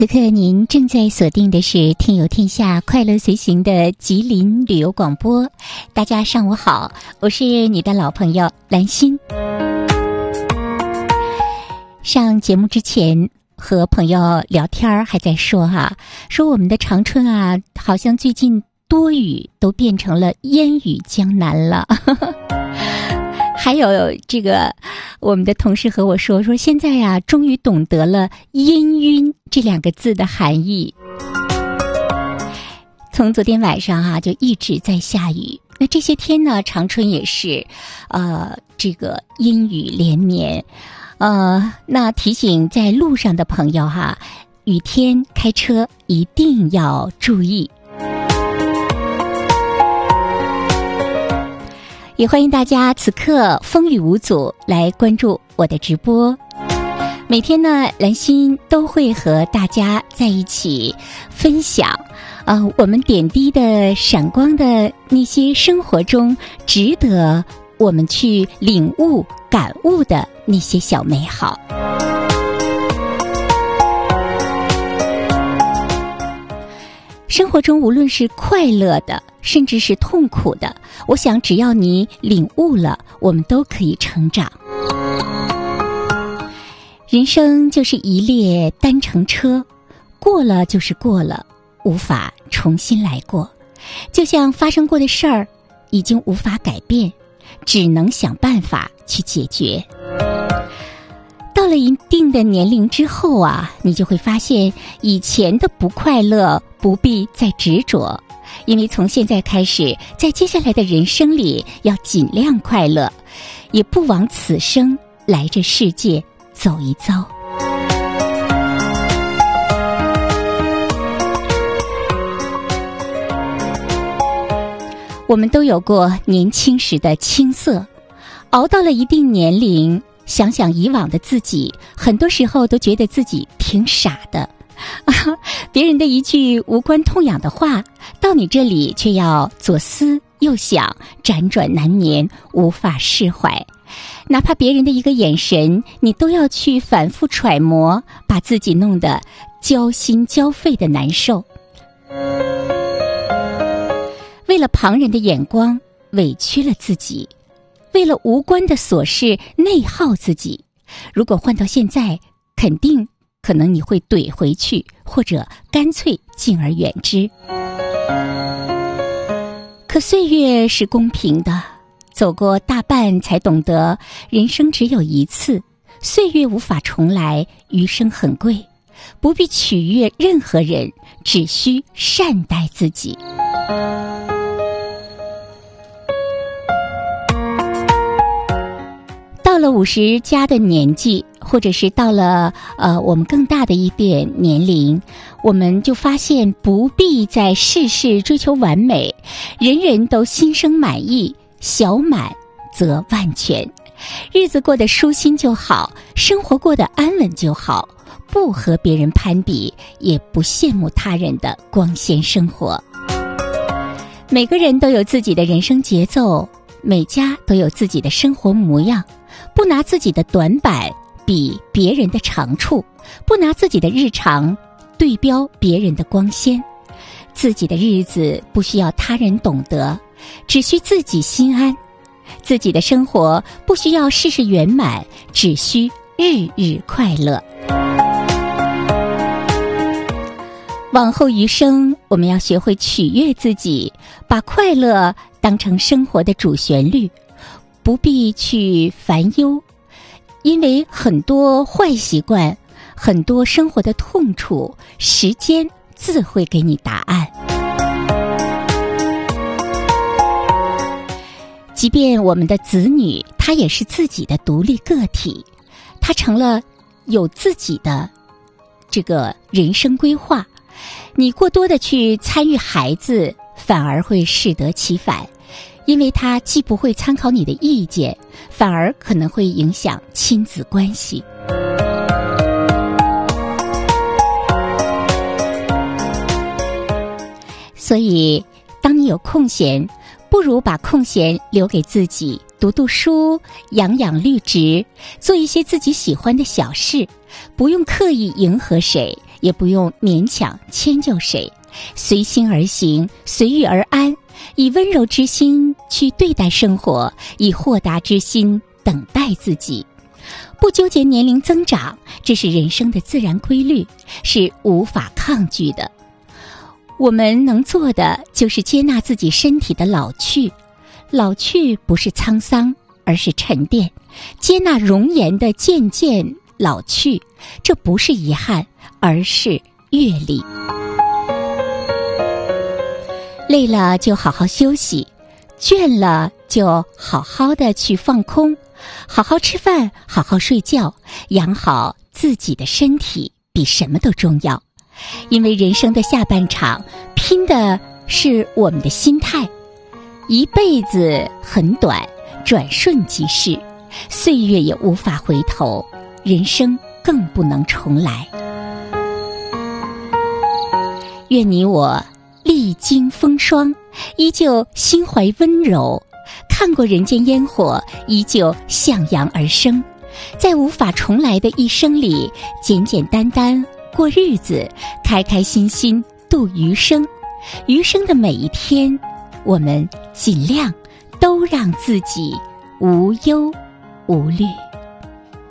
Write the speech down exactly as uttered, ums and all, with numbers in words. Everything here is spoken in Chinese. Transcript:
此刻您正在锁定的是天游天下快乐随行的吉林旅游广播。大家上午好，我是你的老朋友兰心。上节目之前和朋友聊天还在说哈、啊，说我们的长春啊，好像最近多雨都变成了烟雨江南了。还有这个我们的同事和我说说现在呀、啊，终于懂得了氤氲这两个字的含义。从昨天晚上啊就一直在下雨，那这些天呢长春也是呃这个阴雨连绵。呃那提醒在路上的朋友哈，雨天开车一定要注意。也欢迎大家此刻风雨无阻来关注我的直播。每天呢，兰心都会和大家在一起分享呃，我们点滴的闪光的那些生活中值得我们去领悟感悟的那些小美好。生活中无论是快乐的甚至是痛苦的，我想只要你领悟了，我们都可以成长。人生就是一列单程车，过了就是过了，无法重新来过。就像发生过的事儿已经无法改变，只能想办法去解决。到了一定的年龄之后啊，你就会发现以前的不快乐不必再执着，因为从现在开始，在接下来的人生里要尽量快乐，也不枉此生来这世界走一遭。我们都有过年轻时的青涩，熬到了一定年龄，想想以往的自己，很多时候都觉得自己挺傻的。啊，别人的一句无关痛痒的话，到你这里却要左思右想，辗转难眠，无法释怀。哪怕别人的一个眼神，你都要去反复揣摩，把自己弄得焦心焦肺的难受。为了旁人的眼光，委屈了自己；为了无关的琐事，内耗自己。如果换到现在，肯定可能你会怼回去，或者干脆敬而远之。可岁月是公平的，走过大半才懂得人生只有一次，岁月无法重来，余生很贵，不必取悦任何人，只需善待自己。到了五十加的年纪，或者是到了呃我们更大的一点年龄，我们就发现不必再事事追求完美，人人都心生满意，小满则万全。日子过得舒心就好，生活过得安稳就好，不和别人攀比，也不羡慕他人的光鲜生活。每个人都有自己的人生节奏，每家都有自己的生活模样。不拿自己的短板比别人的长处，不拿自己的日常对标别人的光鲜。自己的日子不需要他人懂得，只需自己心安。自己的生活不需要事事圆满，只需日日快乐。往后余生，我们要学会取悦自己，把快乐当成生活的主旋律，不必去烦忧，因为很多坏习惯，很多生活的痛处，时间自会给你答案。即便我们的子女，他也是自己的独立个体，他成了有自己的这个人生规划。你过多的去参与孩子，反而会适得其反，因为他既不会参考你的意见，反而可能会影响亲子关系。所以当你有空闲，不如把空闲留给自己，读读书，养养绿植，做一些自己喜欢的小事，不用刻意迎合谁， 也不用勉强迁就谁，随心而行，随遇而安，以温柔之心去对待生活，以豁达之心等待自己。不纠结年龄增长，这是人生的自然规律，是无法抗拒的。我们能做的就是接纳自己身体的老去，老去不是沧桑，而是沉淀；接纳容颜的渐渐老去，这不是遗憾，而是阅历。累了就好好休息，倦了就好好的去放空，好好吃饭，好好睡觉，养好自己的身体比什么都重要。因为人生的下半场拼的是我们的心态。一辈子很短，转瞬即逝，岁月也无法回头，人生更不能重来。愿你我历经风霜，依旧心怀温柔，看过人间烟火，依旧向阳而生，在无法重来的一生里，简简单单过日子，开开心心度余生。余生的每一天，我们尽量都让自己无忧无虑。